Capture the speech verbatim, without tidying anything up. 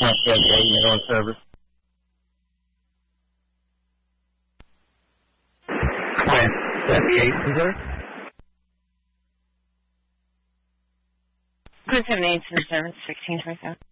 Point seventy-eight, middle of service. Point seventy-eight, Missouri. Point seventy-eight, service, sixteen twenty-seven.